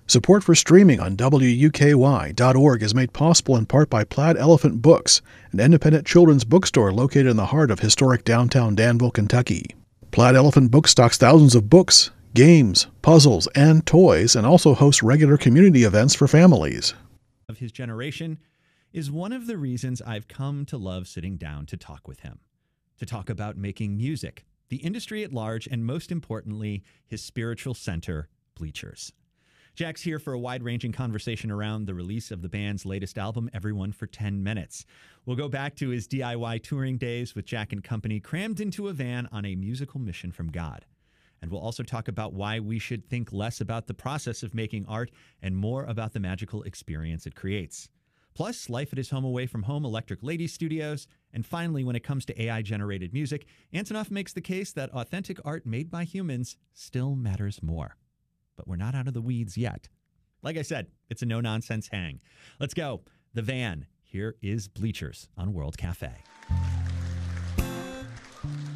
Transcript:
Support for streaming on WUKY.org is made possible in part by Plaid Elephant Books, an independent children's bookstore located in the heart of historic downtown Danville, Kentucky. Plaid Elephant Books stocks thousands of books, games, puzzles, and toys, and also hosts regular community events for families. Of his generation is one of the reasons I've come to love sitting down to talk with him, to talk about making music, the industry at large, and most importantly, his spiritual center, Bleachers. Jack's here for a wide-ranging conversation around the release of the band's latest album, Everyone for 10 Minutes. We'll go back to his DIY touring days with Jack and company, crammed into a van on a musical mission from God. And we'll also talk about why we should think less about the process of making art and more about the magical experience it creates. Plus, life at his home away from home, Electric Lady Studios. And finally, when it comes to AI-generated music, Antonov makes the case that authentic art made by humans still matters more. But we're not out of the weeds yet. Like I said, it's a no-nonsense hang. Let's go. The Van. Here is Bleachers on World Cafe.